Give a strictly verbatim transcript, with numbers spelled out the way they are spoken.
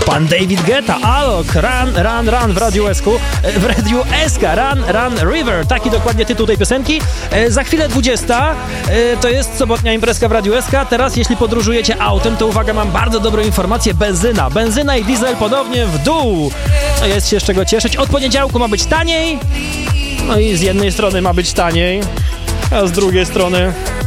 Pan David Guetta, Alok, Run, Run, Run w Radiu S K, w Radiu S K, Run, Run, River, taki dokładnie tytuł tej piosenki. E, za chwilę dwudziesta, e, to jest sobotnia imprezka w Radiu S K. Teraz jeśli podróżujecie autem, to uwaga, mam bardzo dobrą informację, benzyna, benzyna i diesel ponownie w dół. No jest się z czego cieszyć, od poniedziałku ma być taniej, no i z jednej strony ma być taniej, a z drugiej strony